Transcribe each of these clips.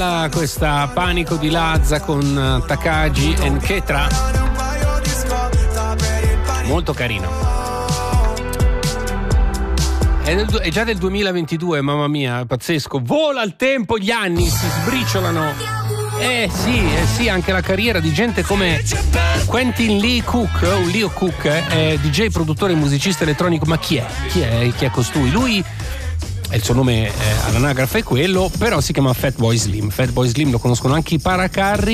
bella questa Panico di Lazza con Takagi e Ketra, molto carino. È già del 2022, mamma mia, pazzesco, vola il tempo, gli anni si sbriciolano. Sì, anche la carriera di gente come Quentin Lee Cook, Leo Cook, DJ, produttore e musicista elettronico. Ma chi è costui? Lui, il suo nome all'anagrafe è quello, però si chiama Fatboy Slim. Fatboy Slim lo conoscono anche i Paracarri,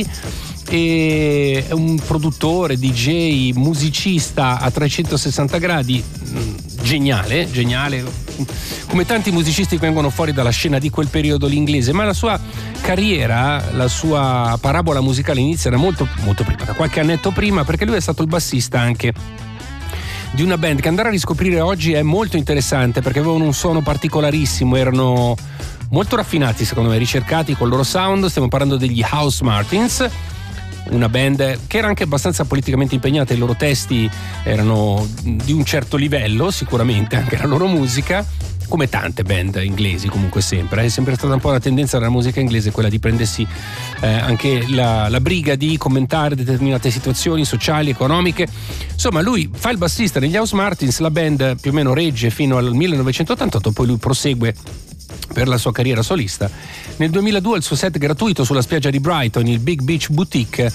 e è un produttore, DJ, musicista a 360 gradi, geniale, come tanti musicisti che vengono fuori dalla scena di quel periodo l'inglese, ma la sua carriera, la sua parabola musicale inizia da molto prima, da qualche annetto prima, perché lui è stato il bassista anche di una band che andare a riscoprire oggi è molto interessante, perché avevano un suono particolarissimo, erano molto raffinati, secondo me, ricercati col loro sound. Stiamo parlando degli Housemartins, una band che era anche abbastanza politicamente impegnata, i loro testi erano di un certo livello, sicuramente anche la loro musica, come tante band inglesi comunque sempre. È sempre stata un po' la tendenza della musica inglese quella di prendersi anche la briga di commentare determinate situazioni sociali, economiche. Insomma, lui fa il bassista negli Housemartins, la band più o meno regge fino al 1988, poi lui prosegue per la sua carriera solista. Nel 2002 il suo set gratuito sulla spiaggia di Brighton, il Big Beach Boutique,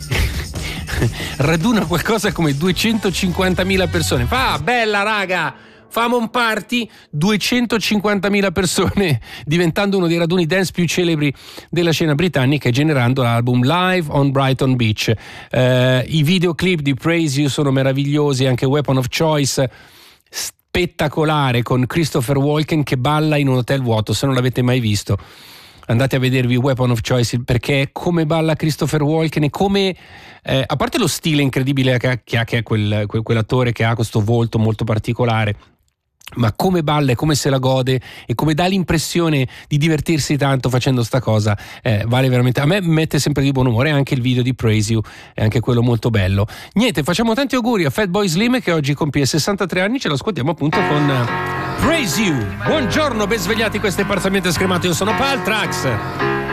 raduna qualcosa come 250.000 persone. Bella raga, famo un party, 250.000 persone, diventando uno dei raduni dance più celebri della scena britannica e generando l'album Live on Brighton Beach. I videoclip di Praise You sono meravigliosi, anche Weapon of Choice spettacolare con Christopher Walken che balla in un hotel vuoto. Se non l'avete mai visto, andate a vedervi Weapon of Choice, perché come balla Christopher Walken e come a parte lo stile incredibile che è quell'attore che ha questo volto molto particolare, ma come balla e come se la gode e come dà l'impressione di divertirsi tanto facendo sta cosa, vale veramente. A me mette sempre di buon umore. Anche il video di Praise You è anche quello molto bello. Niente, facciamo tanti auguri a Fatboy Slim che oggi compie 63 anni. Ce lo ascoltiamo appunto con Praise You. Buongiorno, ben svegliati, questo è Parzialmente Scremato, io sono Paltrax.